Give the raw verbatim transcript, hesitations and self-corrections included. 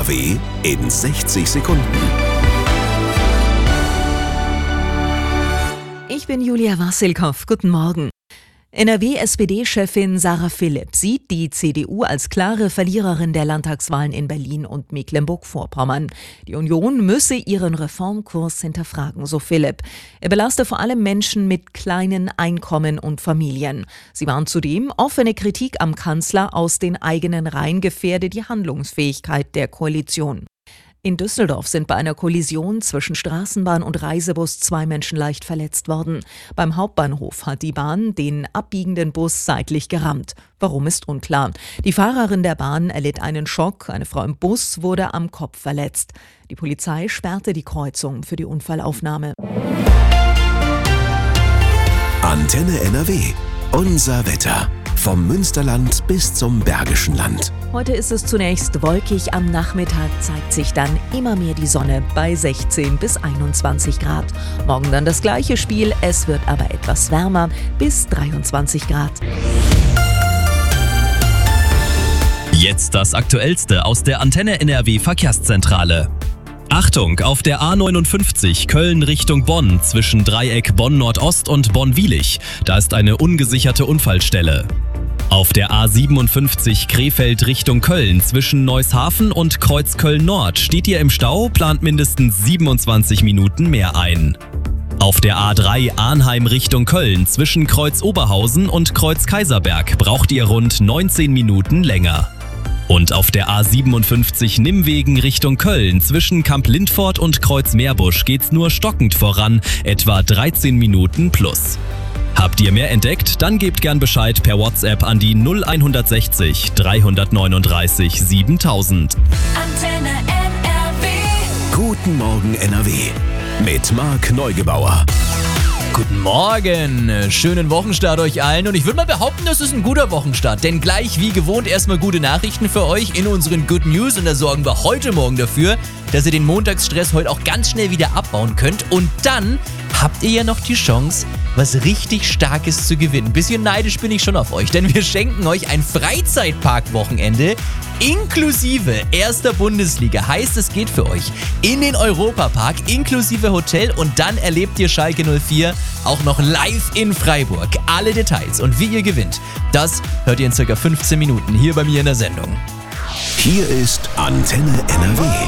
W in sechzig Sekunden. Ich bin Julia Wassilkow. Guten Morgen. N R W-S P D-Chefin Sarah Philipp sieht die C D U als klare Verliererin der Landtagswahlen in Berlin und Mecklenburg-Vorpommern. Die Union müsse ihren Reformkurs hinterfragen, so Philipp. Er belaste vor allem Menschen mit kleinen Einkommen und Familien. Sie warnt zudem, offene Kritik am Kanzler aus den eigenen Reihen gefährde die Handlungsfähigkeit der Koalition. In Düsseldorf sind bei einer Kollision zwischen Straßenbahn und Reisebus zwei Menschen leicht verletzt worden. Beim Hauptbahnhof hat die Bahn den abbiegenden Bus seitlich gerammt. Warum ist unklar. Die Fahrerin der Bahn erlitt einen Schock, eine Frau im Bus wurde am Kopf verletzt. Die Polizei sperrte die Kreuzung für die Unfallaufnahme. Antenne N R W. Unser Wetter. Vom Münsterland bis zum Bergischen Land. Heute ist es zunächst wolkig, am Nachmittag zeigt sich dann immer mehr die Sonne bei sechzehn bis einundzwanzig Grad. Morgen dann das gleiche Spiel, es wird aber etwas wärmer, bis dreiundzwanzig Grad. Jetzt das Aktuellste aus der Antenne N R W Verkehrszentrale. Achtung, auf der A neunundfünfzig Köln Richtung Bonn zwischen Dreieck Bonn-Nordost und Bonn-Wielich. Da ist eine ungesicherte Unfallstelle. Auf der A siebenundfünfzig Krefeld Richtung Köln zwischen Neushafen und Kreuz Köln-Nord steht ihr im Stau, plant mindestens siebenundzwanzig Minuten mehr ein. Auf der A drei Arnheim Richtung Köln zwischen Kreuz Oberhausen und Kreuz Kaiserberg braucht ihr rund neunzehn Minuten länger. Und auf der A siebenundfünfzig Nimwegen Richtung Köln zwischen Kamp Lindfort und Kreuz Meerbusch geht's nur stockend voran, etwa dreizehn Minuten plus. Habt ihr mehr entdeckt? Dann gebt gern Bescheid per WhatsApp an die null sechs null drei neun drei siebentausend. Antenne N R W. Guten Morgen N R W mit Marc Neugebauer. Guten Morgen, schönen Wochenstart euch allen und ich würde mal behaupten, das ist ein guter Wochenstart, denn gleich wie gewohnt erstmal gute Nachrichten für euch in unseren Good News und da sorgen wir heute Morgen dafür, dass ihr den Montagsstress heute auch ganz schnell wieder abbauen könnt und dann habt ihr ja noch die Chance, was richtig Starkes zu gewinnen. Bisschen neidisch bin ich schon auf euch, denn wir schenken euch ein Freizeitpark-Wochenende inklusive erster Bundesliga. Heißt, es geht für euch in den Europapark inklusive Hotel und dann erlebt ihr Schalke null vier auch noch live in Freiburg. Alle Details und wie ihr gewinnt, das hört ihr in circa fünfzehn Minuten hier bei mir in der Sendung. Hier ist Antenne N R W.